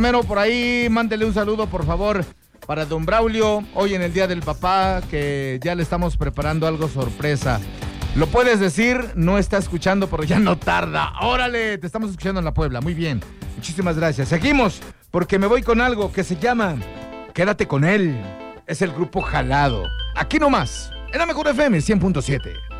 Primero por ahí, mándele un saludo, por favor, para don Braulio, hoy en el Día del Papá, que ya le estamos preparando algo sorpresa. Lo puedes decir, no está escuchando, pero ya no tarda. ¡Órale! Te estamos escuchando en La Puebla. Muy bien. Muchísimas gracias. Seguimos, porque me voy con algo que se llama Quédate con él. Es el grupo Jalado. Aquí nomás, en la Mejor FM 100.7.